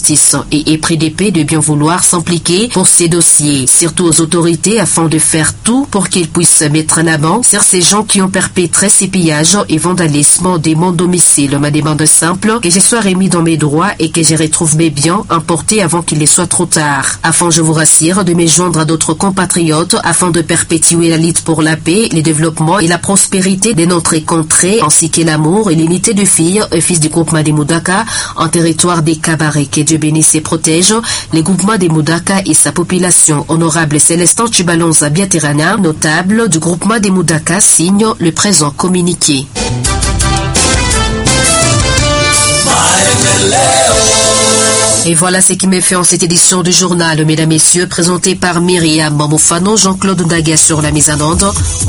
justice et est pris d'épée de bien vouloir s'impliquer pour ces dossiers, surtout aux autorités afin de faire tout pour qu'ils puissent mettre en avant sur ces gens qui ont perpétré ces pillages et vandalisme de mon domicile. Ma demande simple, que je sois remis dans mes droits et que je retrouve mes biens emportés avant qu'il ne soit trop tard. Afin, je vous rassure, de me joindre à d'autres compatriotes afin de perpétuer la lutte pour la paix, le développement et la prospérité de notre contrée, ainsi que l'amour et l'unité de filles et fils du groupement des Moudaka en territoire des Cabarets. Que Dieu bénisse et protège le groupement des Moudaka et sa population. Honorable Célestin Chibalonza Biaterana, notable du groupement des Moudaka, signe le présent communiqué. Et voilà ce qui me fait en cette édition du journal, mesdames et messieurs, présenté par Myriam Moufano, Jean-Claude Ndaga sur la mise en onde.